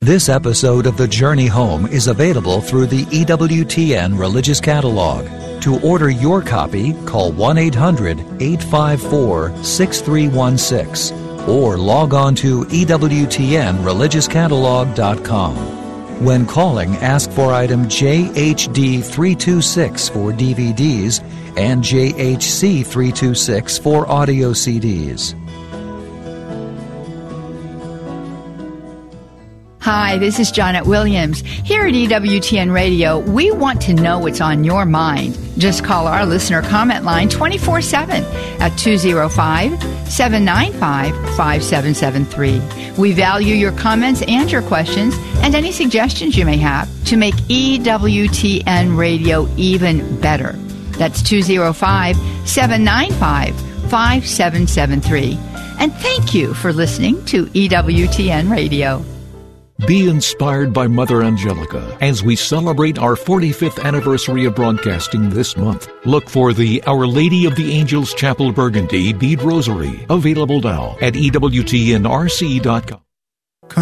This episode of The Journey Home is available through the EWTN Religious Catalog. To order your copy, call 1-800-854-6316 or log on to EWTNReligiousCatalog.com. When calling, ask for item JHD326 for DVDs and JHC326 for audio CDs. Hi, this is Janet Williams. Here at EWTN Radio, we want to know what's on your mind. Just call our listener comment line 24/7 at 205-795-5773. We value your comments and your questions and any suggestions you may have to make EWTN Radio even better. That's 205-795-5773. And thank you for listening to EWTN Radio. Be inspired by Mother Angelica as we celebrate our 45th anniversary of broadcasting this month. Look for the Our Lady of the Angels Chapel Burgundy Bead Rosary, available now at EWTNRC.com.